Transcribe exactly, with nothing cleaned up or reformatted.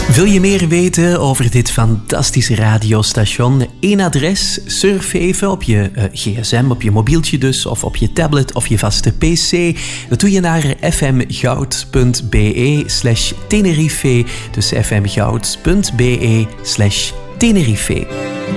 Wil je meer weten over dit fantastische radiostation? Eén adres, surf even op je uh, gsm, op je mobieltje dus, of op je tablet of je vaste pc. Dat doe je naar fmgoud.be slash Tenerife, dus fmgoud.be slash Tenerife.